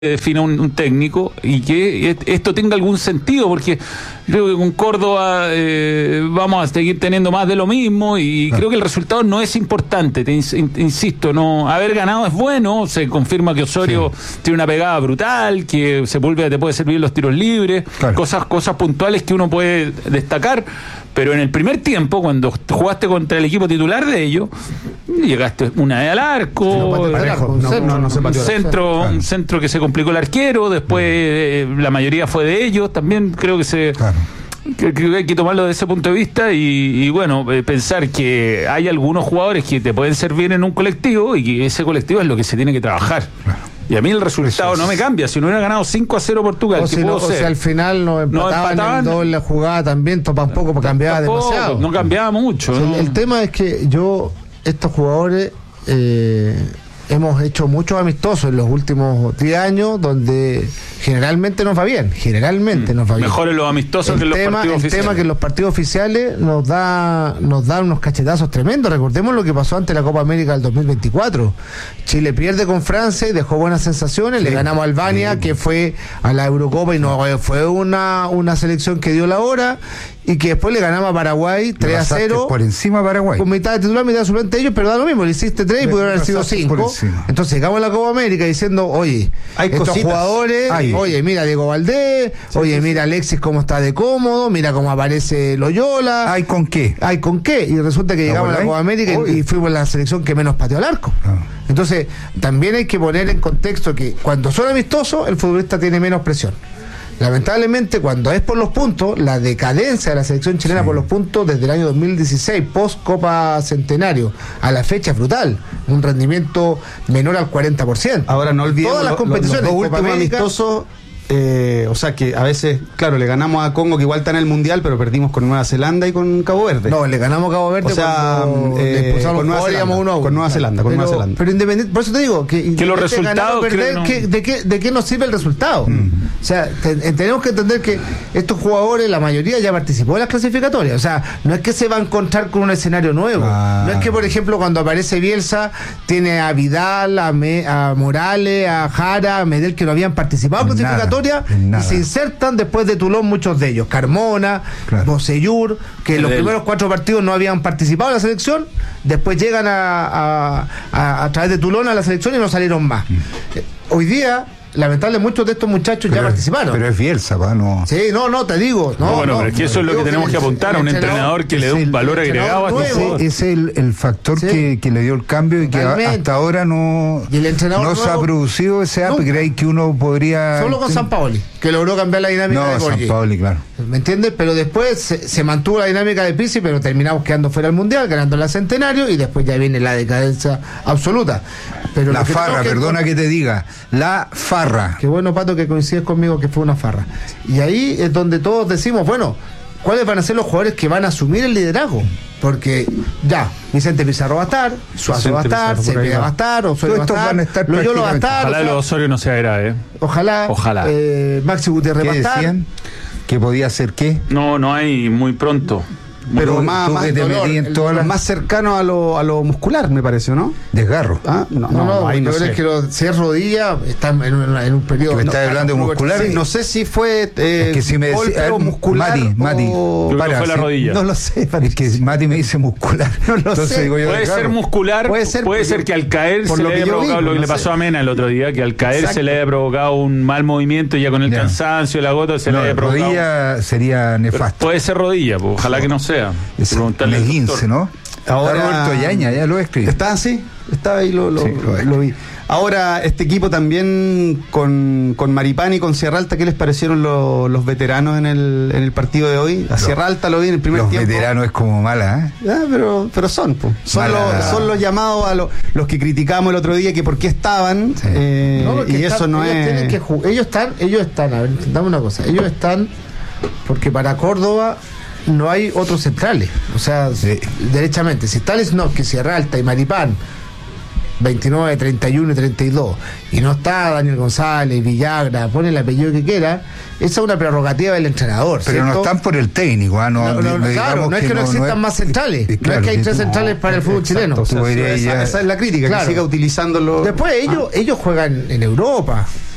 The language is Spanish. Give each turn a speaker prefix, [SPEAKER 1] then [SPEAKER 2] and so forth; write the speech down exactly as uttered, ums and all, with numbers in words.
[SPEAKER 1] defina un, un técnico y que esto tenga algún sentido, porque creo que con Córdoba eh, vamos a seguir teniendo más de lo mismo y ah. creo que el resultado no es importante, te insisto, no haber ganado es bueno, se confirma que Osorio sí. tiene una pegada brutal, que Sepúlveda te puede servir los tiros libres, claro. cosas, cosas puntuales que uno puede destacar. Pero en el primer tiempo, cuando jugaste contra el equipo titular de ellos, llegaste una vez al arco,
[SPEAKER 2] no, parejo,
[SPEAKER 1] un,
[SPEAKER 2] no,
[SPEAKER 1] centro,
[SPEAKER 2] no, no se
[SPEAKER 1] un, centro claro. un centro que se complicó el arquero, después eh, la mayoría fue de ellos, también creo que se... Claro. Que, que hay que tomarlo desde ese punto de vista y, y bueno, eh, pensar que hay algunos jugadores que te pueden servir en un colectivo y que ese colectivo es lo que se tiene que trabajar. Claro. Y a mí el resultado no me cambia. Si no hubiera ganado cinco a cero Portugal,
[SPEAKER 2] o si, no, o si al final nos empataban, no empataban en doble jugada también, tampoco cambiaba tampoco, demasiado.
[SPEAKER 1] No cambiaba mucho.
[SPEAKER 2] O sea,
[SPEAKER 1] ¿no?
[SPEAKER 2] el, el tema es que yo, estos jugadores, eh, hemos hecho muchos amistosos en los últimos diez años donde generalmente nos va bien, generalmente mm, nos va bien.
[SPEAKER 1] Mejor en los amistosos
[SPEAKER 2] el
[SPEAKER 1] que en los
[SPEAKER 2] tema,
[SPEAKER 1] partidos
[SPEAKER 2] el
[SPEAKER 1] oficiales.
[SPEAKER 2] El tema que en los partidos oficiales nos da nos da unos cachetazos tremendos. Recordemos lo que pasó ante la Copa América del dos mil veinticuatro. Chile pierde con Francia y dejó buenas sensaciones, sí, le ganamos a Albania, sí. que fue a la Eurocopa y no fue una, una selección que dio la hora, y que después le ganamos a Paraguay tres a cero
[SPEAKER 3] por encima de Paraguay,
[SPEAKER 2] con mitad de titular, mitad de suplente ellos, pero da lo mismo, le hiciste tres y pudieron haber sido cinco. Entonces llegamos a la Copa América diciendo, oye, hay estos cositas. Jugadores, hay. Oye, mira Diego Valdés, sí, oye, sí, mira Alexis cómo está de cómodo, mira cómo aparece Loyola.
[SPEAKER 3] ¿Hay con qué?
[SPEAKER 2] ¿Hay con qué? Y resulta que llegamos a la Copa América y, y fuimos la selección que menos pateó al arco. Ah. Entonces, también hay que poner en contexto que cuando son amistosos, el futbolista tiene menos presión. Lamentablemente, cuando es por los puntos, la decadencia de la selección chilena sí. por los puntos desde el año dos mil dieciséis, post Copa Centenario, a la fecha es brutal. Un rendimiento menor al cuarenta por ciento.
[SPEAKER 4] Ahora no olvidemos
[SPEAKER 2] todas las competiciones,
[SPEAKER 4] los, los dos últimos amistosos. Eh, o sea que a veces, claro, le ganamos a Congo, que igual está en el Mundial, pero perdimos con Nueva Zelanda y con Cabo Verde.
[SPEAKER 2] No, le ganamos a Cabo Verde,
[SPEAKER 4] o sea, eh, con, Nueva Zelanda, uno a uno, con Nueva Zelanda, con
[SPEAKER 2] pero,
[SPEAKER 4] Nueva Zelanda.
[SPEAKER 2] Pero independiente, por eso te digo que,
[SPEAKER 1] que los resultados
[SPEAKER 2] perder,
[SPEAKER 1] no...
[SPEAKER 2] que, de, qué, de qué nos sirve el resultado. Mm. O sea, te, tenemos que entender que estos jugadores, la mayoría ya participó en las clasificatorias. O sea, no es que se va a encontrar con un escenario nuevo. Ah. No es que, por ejemplo, cuando aparece Bielsa, tiene a Vidal, a, Me, a Morales, a Jara, a Medel, que no habían participado en clasificatorias y se insertan después de Toulon muchos de ellos. Carmona, claro. Bocellur, que en los primeros cuatro partidos no habían participado en la selección, después llegan a, a, a, a través de Toulon a la selección y no salieron más. Mm. Hoy día, lamentablemente, muchos de estos muchachos
[SPEAKER 3] pero
[SPEAKER 2] ya participaron.
[SPEAKER 3] Pero es Bielsa, pa, no.
[SPEAKER 2] Sí, no, no, te digo. No,
[SPEAKER 1] no bueno,
[SPEAKER 2] no,
[SPEAKER 1] pero es que eso es lo que tenemos que apuntar a un entrenador que le dé un valor agregado a este jugador.
[SPEAKER 3] Ese es el, el factor sí. que, que le dio el cambio y Totalmente. que hasta ahora no,
[SPEAKER 2] y el entrenador
[SPEAKER 3] no
[SPEAKER 2] nuevo,
[SPEAKER 3] se ha producido ese upgrade que uno podría.
[SPEAKER 2] Solo con Sampaoli, que logró cambiar la dinámica
[SPEAKER 3] no,
[SPEAKER 2] de Borghi.
[SPEAKER 3] Sampaoli, claro.
[SPEAKER 2] ¿Me entiendes? Pero después se, se mantuvo la dinámica de Pizzi, pero terminamos quedando fuera del Mundial, ganando la Centenario, y después ya viene la decadencia absoluta. Pero
[SPEAKER 3] la farra, que perdona con... que te diga, la farra.
[SPEAKER 2] Qué bueno, Pato, que coincides conmigo que fue una farra. Y ahí es donde todos decimos, bueno, ¿cuáles van a ser los jugadores que van a asumir el liderazgo? Porque ya, Vicente Pizarro va a estar, Suazo va a estar, Cepeda va a estar, Osorio va a estar, estar Loyola va a estar.
[SPEAKER 1] Ojalá los Osorio no sea grave, ¿eh?
[SPEAKER 2] Ojalá.
[SPEAKER 1] Ojalá.
[SPEAKER 2] Eh, Maxi Gutiérrez va a estar.
[SPEAKER 3] Decían? ¿Que podía ser qué?
[SPEAKER 1] No, no hay muy pronto.
[SPEAKER 4] Pero
[SPEAKER 3] tú,
[SPEAKER 4] más,
[SPEAKER 3] tú
[SPEAKER 4] más,
[SPEAKER 3] te
[SPEAKER 4] dolor,
[SPEAKER 3] en todas las...
[SPEAKER 4] más cercano a lo, a lo muscular, me parece, ¿no?
[SPEAKER 3] Desgarro.
[SPEAKER 4] Ah, no,
[SPEAKER 2] no, no,
[SPEAKER 4] no, ahí no
[SPEAKER 2] sé. Es que lo, si es rodilla, está en, en, en un periodo.
[SPEAKER 3] ¿Me
[SPEAKER 2] no,
[SPEAKER 3] estás hablando de muscular?
[SPEAKER 4] Sí, no sé si fue eh,
[SPEAKER 3] es que si me
[SPEAKER 4] golpe
[SPEAKER 3] decía,
[SPEAKER 4] o muscular.
[SPEAKER 3] Mati, Mati,
[SPEAKER 4] o...
[SPEAKER 1] para, fue la rodilla.
[SPEAKER 4] No lo sé.
[SPEAKER 3] Es que Mati me dice muscular.
[SPEAKER 4] No lo Entonces,
[SPEAKER 3] sé.
[SPEAKER 4] Digo yo,
[SPEAKER 1] puede
[SPEAKER 4] claro.
[SPEAKER 1] ser muscular, puede ser, puede ser que al caer se le haya provocado vi, lo que no le pasó sé. a Mena el otro día, que al caer Exacto. se le haya provocado un mal movimiento y ya con el ya. cansancio y la gota se no, le haya provocado.
[SPEAKER 3] Rodilla sería nefasto.
[SPEAKER 1] Pero puede ser rodilla, pues, ojalá que no sea.
[SPEAKER 3] Preguntarle al doctor. ¿No? Ahora Roberto Yaña, ya lo escribí.
[SPEAKER 4] ¿Está así? Estaba ahí, lo, lo, sí, lo, lo vi. Ahora, este equipo también con, con Maripán y con Sierra Alta, ¿qué les parecieron lo, los veteranos en el, en el partido de hoy? A Sierra Alta lo vi en el primer
[SPEAKER 3] los
[SPEAKER 4] tiempo.
[SPEAKER 3] Los veteranos es como mala, ¿eh?
[SPEAKER 4] Ah, pero, pero son, pues. Son, los, son los llamados a lo, los que criticamos el otro día, que por qué estaban. Sí. Eh, no, y están, eso no
[SPEAKER 2] ellos
[SPEAKER 4] es.
[SPEAKER 2] Que jugar. Ellos están, ellos están, a ver, dame una cosa. Ellos están, porque para Córdoba no hay otros centrales, o sea, sí. derechamente, si está Lesnock, Sierra Alta y Maripán, veintinueve, treinta y uno y treinta y dos, y no está Daniel González, Villagra, pone el apellido que quiera, esa es una prerrogativa del entrenador.
[SPEAKER 3] Pero
[SPEAKER 2] ¿cierto?
[SPEAKER 3] no están por el técnico, ¿eh? no,
[SPEAKER 2] no, no, no claro, no es que, que no, no existan no es, más centrales, eh, claro, no es que hay tres centrales para el fútbol
[SPEAKER 4] exacto,
[SPEAKER 2] chileno.
[SPEAKER 4] O sea, esa, esa es la crítica, claro. que siga utilizándolo.
[SPEAKER 2] Después ellos, ah. ellos juegan en Europa.